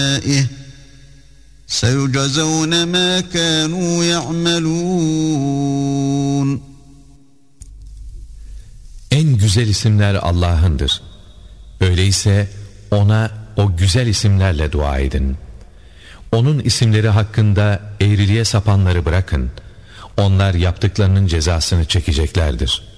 سَيُجَزَوْنَ مَا كَانُوا يَعْمَلُونَ. En güzel isimler Allah'ındır. Öyleyse ona o güzel isimlerle dua edin. Onun isimleri hakkında eğriliğe sapanları bırakın. Onlar yaptıklarının cezasını çekeceklerdir.